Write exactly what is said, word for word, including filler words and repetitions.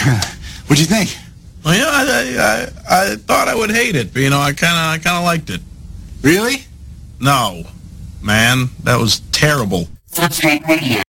What'd you think? Well, yeah, I, I, I thought I would hate it, but, you know, I kind of I kind of liked it. Really? No, man, that was terrible. Footscape Radio.